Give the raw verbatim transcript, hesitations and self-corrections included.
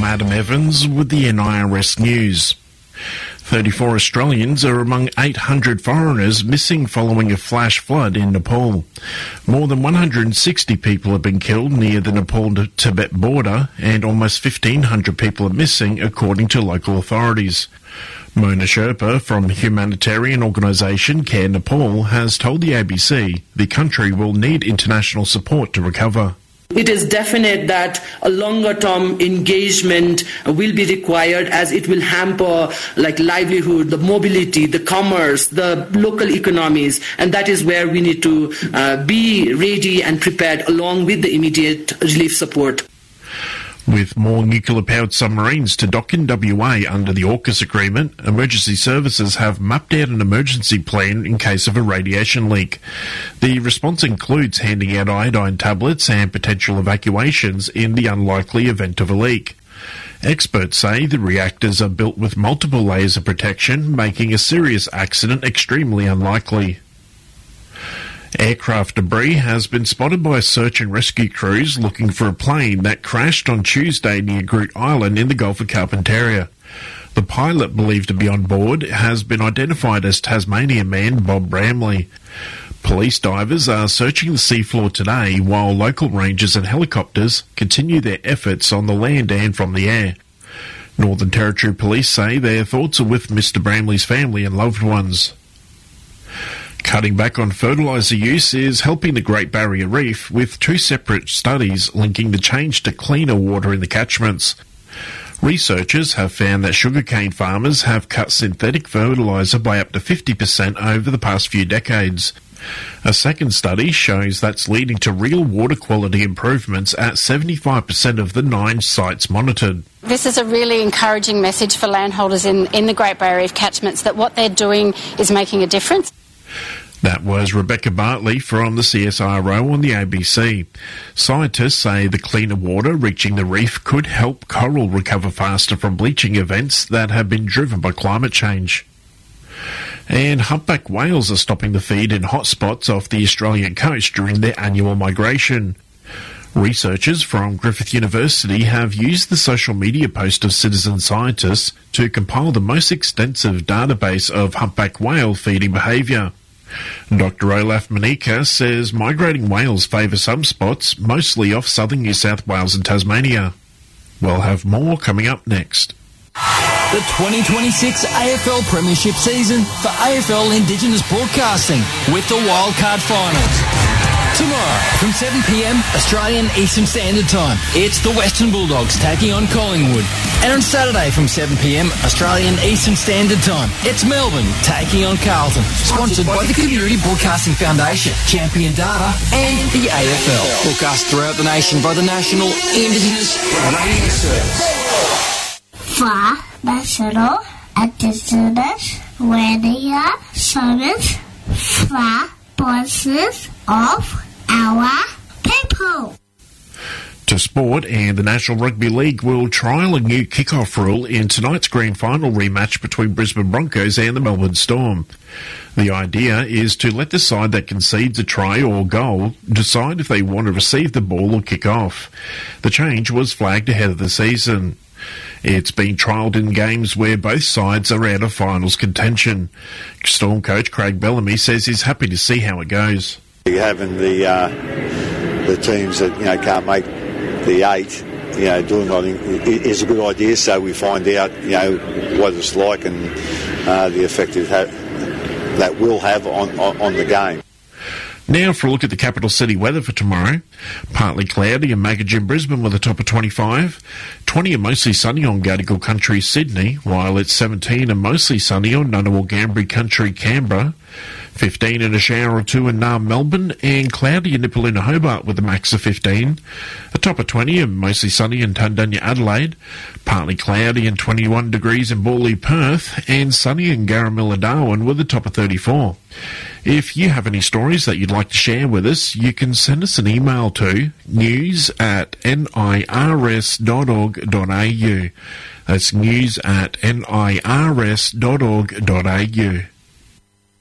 Adam Evans with the N I R S News. thirty-four Australians are among eight hundred foreigners missing following a flash flood in Nepal. More than one hundred sixty people have been killed near the Nepal-Tibet border, and almost fifteen hundred people are missing, according to local authorities. Mona Sherpa from humanitarian organisation Care Nepal has told the A B C the country will need international support to recover. It is definite that a longer-term engagement will be required, as it will hamper like livelihood, the mobility, the commerce, the local economies, and that is where we need to uh, be ready and prepared along with the immediate relief support. With more nuclear-powered submarines to dock in W A under the AUKUS agreement, emergency services have mapped out an emergency plan in case of a radiation leak. The response includes handing out iodine tablets and potential evacuations in the unlikely event of a leak. Experts say the reactors are built with multiple layers of protection, making a serious accident extremely unlikely. Aircraft debris has been spotted by search and rescue crews looking for a plane that crashed on Tuesday near Groote Eylandt in the Gulf of Carpentaria. The pilot, believed to be on board, has been identified as Tasmanian man Bob Bramley. Police divers are searching the seafloor today, while local rangers and helicopters continue their efforts on the land and from the air. Northern Territory Police say their thoughts are with Mister Bramley's family and loved ones. Cutting back on fertiliser use is helping the Great Barrier Reef, with two separate studies linking the change to cleaner water in the catchments. Researchers have found that sugarcane farmers have cut synthetic fertiliser by up to fifty percent over the past few decades. A second study shows that's leading to real water quality improvements at seventy-five percent of the nine sites monitored. This is a really encouraging message for landholders in, in the Great Barrier Reef catchments, that what they're doing is making a difference. That was Rebecca Bartley from the C S I R O on the A B C. Scientists say the cleaner water reaching the reef could help coral recover faster from bleaching events that have been driven by climate change. And humpback whales are stopping the feed in hotspots off the Australian coast during their annual migration. Researchers from Griffith University have used the social media post of citizen scientists to compile the most extensive database of humpback whale feeding behaviour. Doctor Olaf Manika says migrating whales favour some spots, mostly off southern New South Wales and Tasmania. We'll have more coming up next. The twenty twenty-six A F L Premiership season for A F L Indigenous Broadcasting with the Wildcard Finals. Tomorrow from seven p m Australian Eastern Standard Time, it's the Western Bulldogs taking on Collingwood. And on Saturday from seven p m Australian Eastern Standard Time, it's Melbourne taking on Carlton. Sponsored by the Community Broadcasting Foundation, Champion Data and the A F L. Broadcast throughout the nation by the National Indigenous Radio Service. For National Indigenous Radio Service, for voices of our people. To sport, and the National Rugby League will trial a new kick-off rule in tonight's grand final rematch between Brisbane Broncos and the Melbourne Storm. The idea is to let the side that concedes a try or goal decide if they want to receive the ball or kick off. The change was flagged ahead of the season. It's been trialled in games where both sides are out of finals contention. Storm coach Craig Bellamy says he's happy to see how it goes. Having the uh, the teams that you know can't make the eight, you know, doing I think is a good idea. So we find out you know what it's like and uh, the effect it ha- that will have on, on on the game. Now for a look at the capital city weather for tomorrow. Partly cloudy in Magogin, Brisbane with a top of twenty-five. twenty and mostly sunny on Gadigal Country, Sydney, while it's seventeen and mostly sunny on Ngunnawal Ngambri Country, Canberra. fifteen and a shower or two in Naarm, Melbourne, and cloudy in Nipaluna, Hobart with a max of fifteen. A top of twenty and mostly sunny in Tundanya, Adelaide. Partly cloudy and twenty-one degrees in Borley, Perth, and sunny in Garamilla, Darwin with a top of thirty-four. If you have any stories that you'd like to share with us, you can send us an email to news at nirs dot org dot a u. That's news at nirs dot org dot a u.